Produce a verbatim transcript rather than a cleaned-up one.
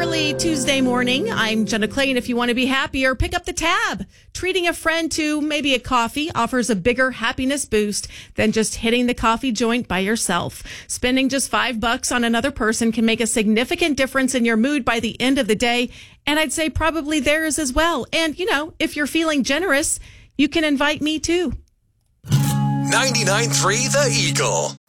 early Tuesday morning. I'm Jenna Clay, and if you want to be happier, pick up the tab. Treating a friend to maybe a coffee offers a bigger happiness boost than just hitting the coffee joint by yourself. Spending just five bucks on another person can make a significant difference in your mood by the end of the day, and I'd say probably theirs as well. And, you know, if you're feeling generous, you can invite me too. ninety-nine point three The Eagle.